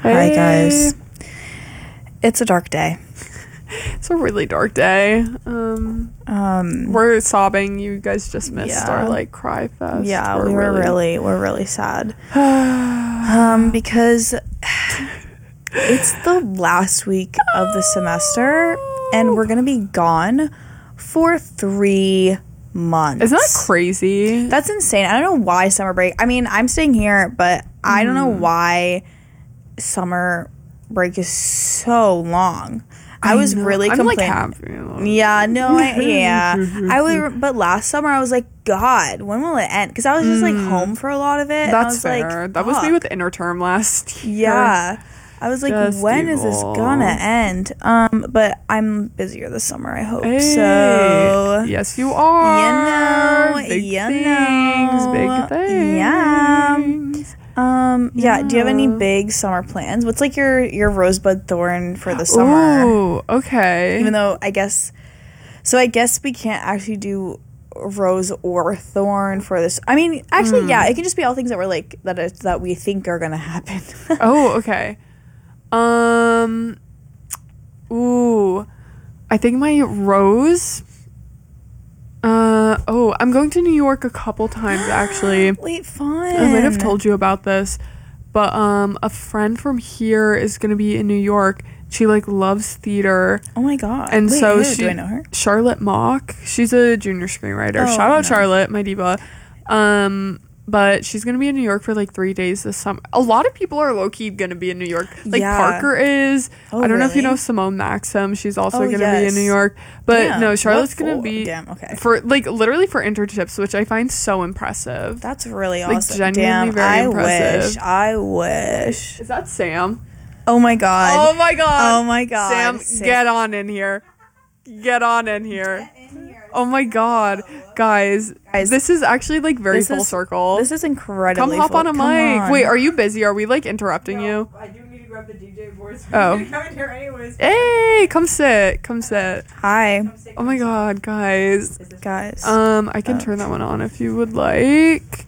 Hi guys. It's a dark day. It's a really dark day. We're sobbing. You guys just missed our like cry fest. Yeah, we're really sad. Because it's the last week of the semester and we're gonna be gone for 3 months. Isn't that crazy? That's insane. I don't know why summer break. I mean, I'm staying here, but I don't know why summer break is so long. I was really complaining. I'm like happy. Yeah, no, I would. But last summer, I was like, God, when will it end? Because I was just like home for a lot of it. That's and I was fair. Like, that was me with interterm last year. Yeah, I was like, just when is this gonna end? But I'm busier this summer. I hope so. Yes, you are. Big things. Yeah. Yeah. Do you have any big summer plans? What's like your rosebud thorn for the summer? Oh, okay. Even though I guess we can't actually do rose or thorn for this. I mean, actually, yeah, it can just be all things that we're like that we think are gonna happen. Oh, okay. Ooh, I think my rose. I'm going to New York a couple times actually. Wait, fun. I might have told you about this, but a friend from here is gonna be in New York. She like loves theater. Oh my god! And wait, so do I know her? Charlotte Mock. She's a junior screenwriter. Oh, Shout out Charlotte, my diva. But she's gonna be in New York for like 3 days this summer. A lot of people are low-key gonna be in New York. Like Parker is. Oh, I don't know if you really? know Simone Maxim. She's also gonna be in yes. New York. But Damn, no, Charlotte's gonna be okay. for like literally for internships, which I find so impressive. That's really Like, awesome. genuinely very impressive. I wish. Is that Sam? Oh my god. Oh my god. Oh my god. Sam, get on in here. Get on in here. Oh my god. Guys, this is actually like very full circle. This is incredibly Come hop on a mic. on. Wait, are you busy? Are we like interrupting you? I do need to grab the DJ boards. Oh. I'm coming here anyways. Hey, come sit. Come sit. Hi, Oh my god, guys. guys. I can turn that one on if you would like.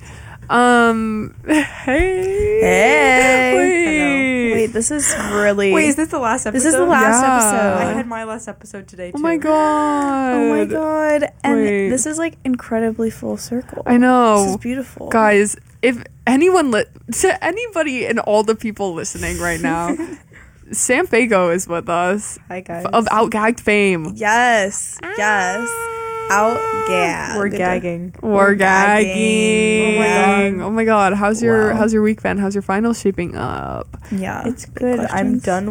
Hey. Wait, this is really. Wait, is this the last episode? This is the last Yeah. episode. I had my last episode today too. Oh my god. Oh my god. And Wait. this is like incredibly full circle. I know. This is beautiful. Guys, if anyone to anybody and all the people listening right now, Sam Fago is with us Hi guys. of Outgagged fame. Yes. Yes. Out gag. We're gagging. We're gagging. gagging. Oh my god. How's your Wow. week been? How's your final shaping up? Yeah. It's good. I'm questions? done